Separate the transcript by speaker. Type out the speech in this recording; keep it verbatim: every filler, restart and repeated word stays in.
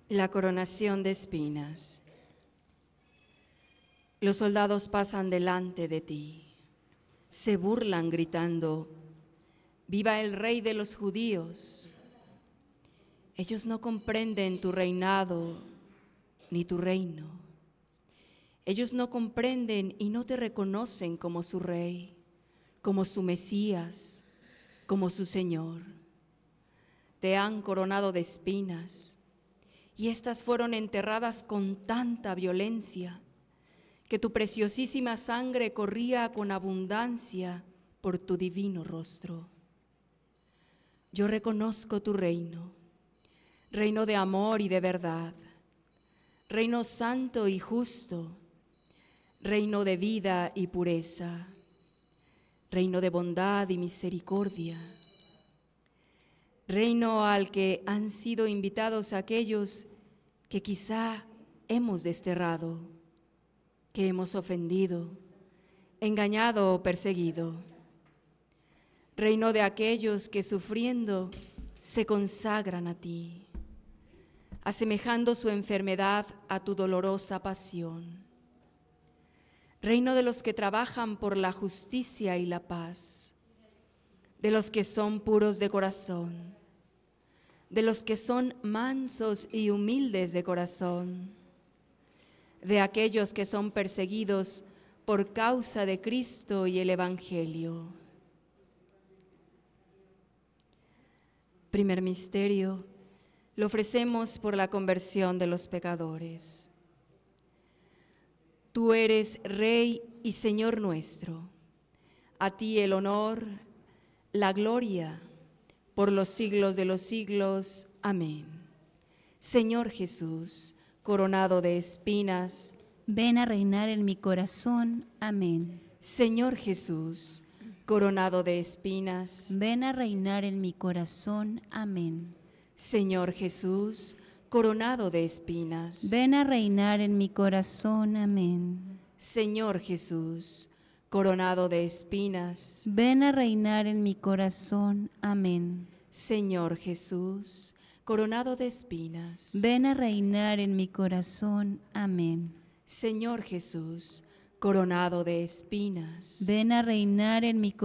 Speaker 1: La coronación de espinas. Los soldados pasan delante de ti, se burlan gritando, ¡viva el Rey de los judíos! Ellos no comprenden tu reinado ni tu reino. Ellos no comprenden y no te reconocen como su Rey, como su Mesías, como su Señor. Te han coronado de espinas, y estas fueron enterradas con tanta violencia que tu preciosísima sangre corría con abundancia por tu divino rostro. Yo reconozco tu reino, reino de amor y de verdad, reino santo y justo, reino de vida y pureza, reino de bondad y misericordia, reino al que han sido invitados aquellos que quizá hemos desterrado, que hemos ofendido, engañado o perseguido. Reino de aquellos que sufriendo se consagran a ti, asemejando su enfermedad a tu dolorosa pasión. Reino de los que trabajan por la justicia y la paz, de los que son puros de corazón, de los que son mansos y humildes de corazón, de aquellos que son perseguidos por causa de Cristo y el Evangelio. Primer misterio, lo ofrecemos por la conversión de los pecadores. Tú eres Rey y Señor nuestro, a ti el honor, la gloria, por los siglos de los siglos. Amén. Señor Jesús, coronado de espinas,
Speaker 2: ven a reinar en mi corazón. Amén.
Speaker 1: Señor Jesús, coronado de espinas,
Speaker 2: ven a reinar en mi corazón. Amén.
Speaker 1: Señor Jesús, coronado de espinas,
Speaker 2: ven a reinar en mi corazón. Amén.
Speaker 1: Señor Jesús, coronado de espinas,
Speaker 2: ven a reinar en mi corazón. Amén.
Speaker 1: Señor Jesús, coronado de espinas,
Speaker 2: ven a reinar en mi corazón. Amén.
Speaker 1: Señor Jesús, coronado de espinas,
Speaker 2: ven a reinar en mi corazón.